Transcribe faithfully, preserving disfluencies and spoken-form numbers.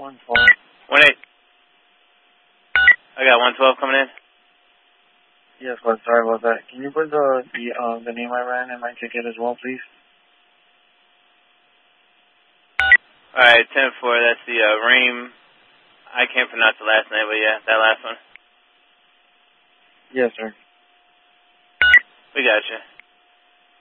One twelve. One eight. I got one twelve coming in. Yes, well, sorry about that. Can you put the the um the name I ran in my ticket as well, please? All right, ten four. That's the uh, Ream. I can't pronounce the last name, but yeah, that last one. Yes, sir. We got you.